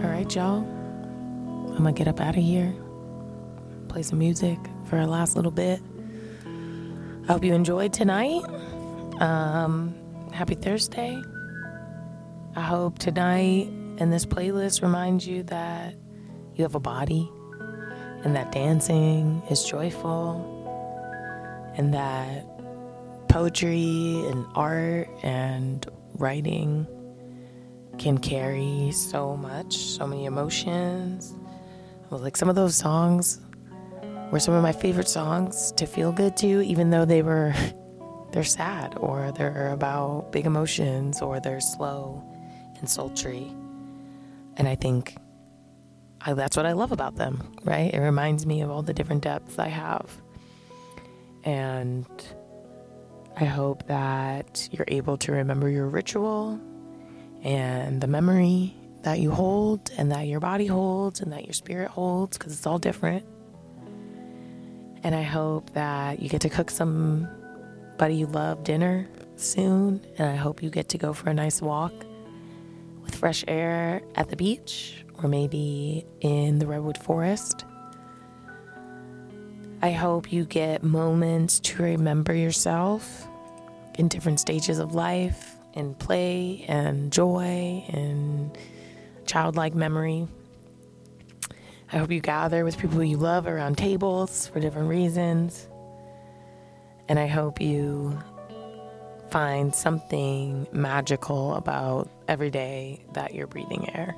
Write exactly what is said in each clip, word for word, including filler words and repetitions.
All right, y'all. I'm going to get up out of here, play some music for our last little bit. I hope you enjoyed tonight. Um, happy Thursday. I hope tonight and this playlist reminds you that you have a body and that dancing is joyful and that poetry and art and writing can carry so much, so many emotions. Like some of those songs were some of my favorite songs to feel good to, even though they were, they're sad or they're about big emotions or they're slow and sultry. And I think I, that's what I love about them, right? It reminds me of all the different depths I have. And I hope that you're able to remember your ritual and the memory that you hold and that your body holds and that your spirit holds, because it's all different. And I hope that you get to cook somebody you love dinner soon. And I hope you get to go for a nice walk with fresh air at the beach or maybe in the redwood forest. I hope you get moments to remember yourself in different stages of life, in play and joy and childlike memory. I hope you gather with people you love around tables for different reasons. And I hope you find something magical about every day that you're breathing air.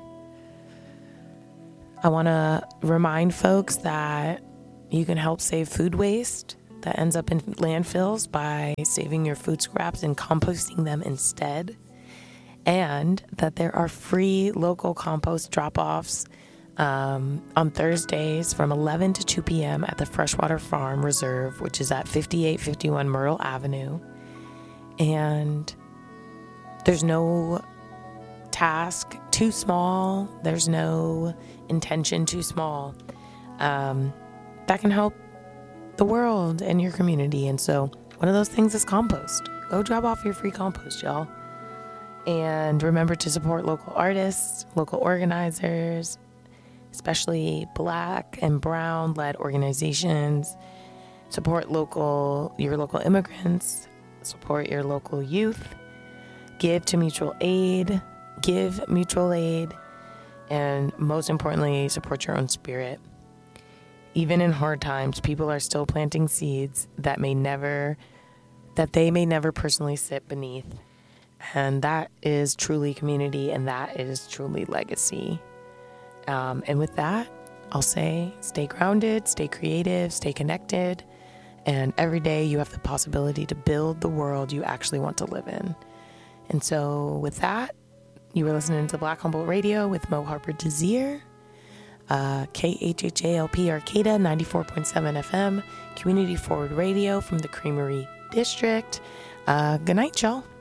I want to remind folks that you can help save food waste that ends up in landfills by saving your food scraps and composting them instead. And that there are free local compost drop-offs um, on Thursdays from eleven to two p.m. at the Freshwater Farm Reserve, which is at fifty-eight fifty-one Myrtle Avenue. And there's no task too small. There's no intention too small. Um, that can help the world and your community. And so one of those things is compost. Go drop off your free compost, y'all. And remember to support local artists, local organizers, especially Black and Brown-led organizations. Support local, your local immigrants. Support your local youth. Give to mutual aid. Give mutual aid. And most importantly, support your own spirit. Even in hard times, people are still planting seeds that may never, that they may never personally sit beneath. And that is truly community, and that is truly legacy. Um, and with that, I'll say stay grounded, stay creative, stay connected. And every day you have the possibility to build the world you actually want to live in. And so with that, you were listening to Black Humboldt Radio with Mo Harper Desir. Uh, K H H A L P Arcata ninety-four point seven F M, Community Forward Radio from the Creamery District. Uh, good night, y'all.